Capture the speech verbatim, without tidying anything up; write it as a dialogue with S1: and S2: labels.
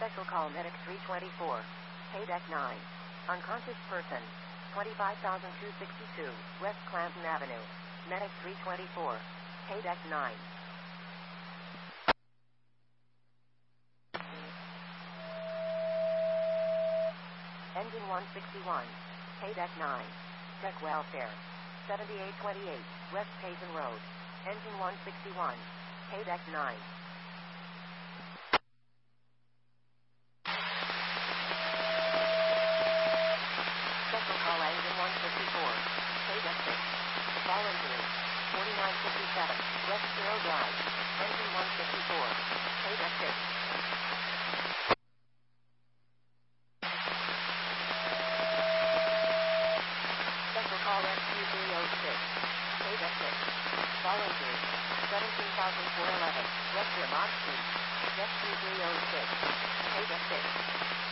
S1: Special call medic three twenty-four. Paydeck nine. Unconscious person. twenty-five thousand two hundred sixty-two, West Clanton Avenue. Medic three twenty-four. Paydeck nine. Engine one sixty-one. Paydeck nine. Check welfare. seventy-eight twenty-eight, West Payson Road. Engine one sixty-one. Paydeck nine. Special call engine one fifty-four. Paydeck six. Fall injury. forty-nine fifty-seven, West Zero Drive. Engine one fifty-four. Paydeck six. Special call rescue three oh six. Paydeck six. Fall injury. seventeen thousand four hundred eleven, West Vermont Street.